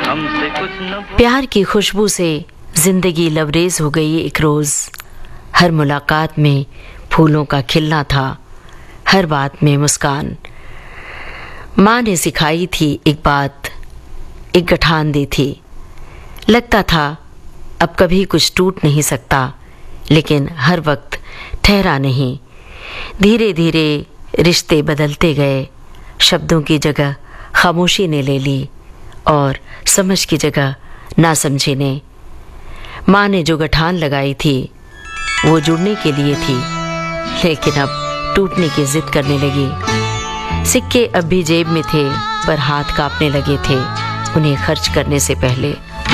हमसे कुछ न। प्यार की खुशबू से जिंदगी लबरेज हो गई एक रोज। हर मुलाकात में फूलों का खिलना था, हर बात में मुस्कान। माँ ने सिखाई थी एक बात, एक गठान दी थी। लगता था अब कभी कुछ टूट नहीं सकता, लेकिन हर वक्त ठहरा नहीं। धीरे धीरे रिश्ते बदलते गए, शब्दों की जगह खामोशी ने ले ली और समझ की जगह नासमझी ने। माँ ने जो गठान लगाई थी वो जुड़ने के लिए थी, लेकिन अब टूटने की जिद करने लगी। सिक्के अब भी जेब में थे पर हाथ कांपने लगे थे उन्हें खर्च करने से पहले।